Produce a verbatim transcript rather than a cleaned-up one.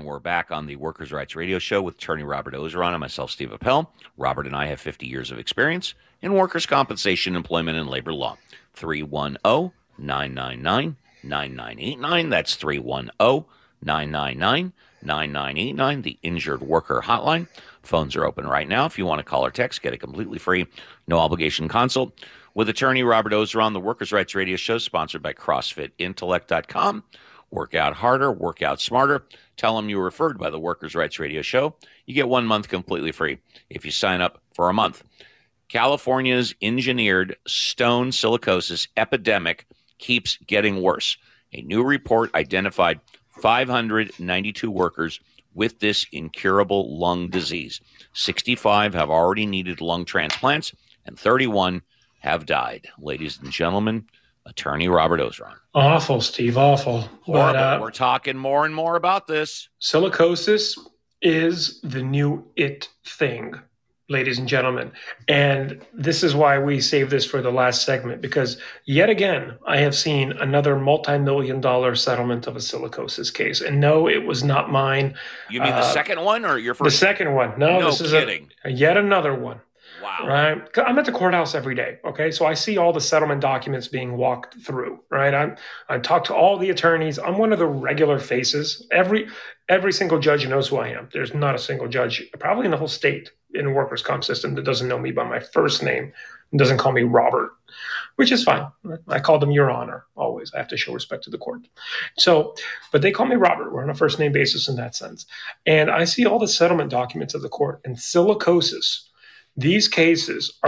And we're back on the Workers' Rights Radio Show with attorney Robert Ozeron and myself, Steve Appel. Robert and I have fifty years of experience in workers' compensation, employment, and labor law. three one zero, nine nine nine, nine nine eight nine. That's three one zero, nine nine nine, nine nine eight nine, the Injured Worker Hotline. Phones are open right now. If you want to call or text, get a completely free, no obligation consult with attorney Robert Ozeron. The Workers' Rights Radio Show, sponsored by CrossFit Intellect dot com. Work out harder, work out smarter. Tell them you were referred by the Workers' Rights Radio Show. You get one month completely free if you sign up for a month. California's engineered stone silicosis epidemic keeps getting worse. A new report identified five hundred ninety-two workers with this incurable lung disease. sixty-five have already needed lung transplants, and thirty-one have died. Ladies and gentlemen, attorney Robert Ozeron. Awful, Steve, awful. But, uh, we're talking more and more about this. Silicosis is the new it thing, ladies and gentlemen. And this is why we saved this for the last segment, because yet again, I have seen another multi-million dollar settlement of a silicosis case. And no, it was not mine. You mean uh, the second one or your first? The second one. No, no this is kidding. A, yet another one. Wow. Right. I'm at the courthouse every day. Okay. So I see all the settlement documents being walked through. Right. I'm, I talk to all the attorneys. I'm one of the regular faces. Every, every single judge knows who I am. There's not a single judge, probably in the whole state in the workers' comp system, that doesn't know me by my first name and doesn't call me Robert, which is fine. I call them Your Honor always. I have to show respect to the court. So, but they call me Robert. We're on a first name basis in that sense. And I see all the settlement documents of the court, and silicosis. These cases are